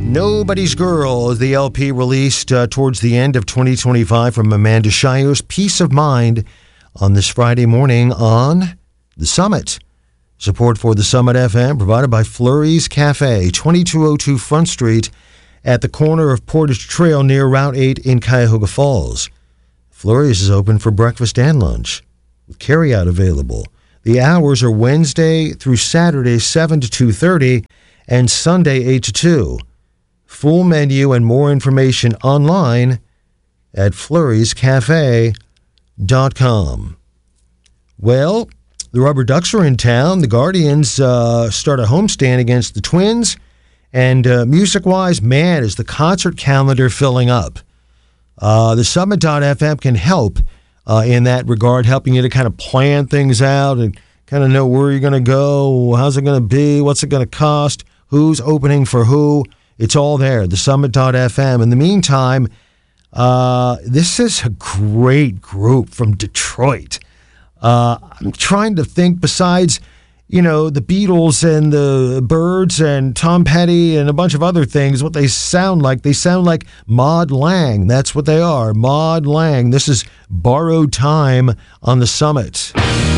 Nobody's Girl is the LP released towards the end of 2025 from Amanda Shire's Peace of Mind on this Friday morning on The Summit. Support for The Summit FM provided by Flurry's Cafe, 2202 Front Street at the corner of Portage Trail near Route 8 in Cuyahoga Falls. Flurry's is open for breakfast and lunch with carryout available. The hours are Wednesday through Saturday 7 to 2:30 and Sunday 8 to 2. Full menu and more information online at flurryscafe.com. Well, the Rubber Ducks are in town. The Guardians start a homestand against the Twins. And music-wise, man, is the concert calendar filling up. The Summit.fm can help in that regard, helping you to kind of plan things out and kind of know where you're going to go, how's it going to be, what's it going to cost, who's opening for who. It's all there, the Summit.fm. In the meantime, this is a great group from Detroit. I'm trying to think besides, the Beatles and the Byrds and Tom Petty and a bunch of other things, what they sound like. They sound like Maud Lang. That's what they are, Maud Lang. This is Borrowed Time on the Summit.